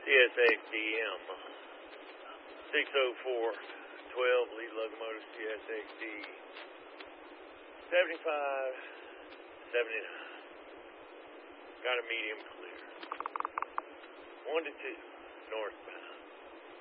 TSXDM 60412, lead locomotive TSXD 7579. Got a medium clear. 1 to 2, northbound.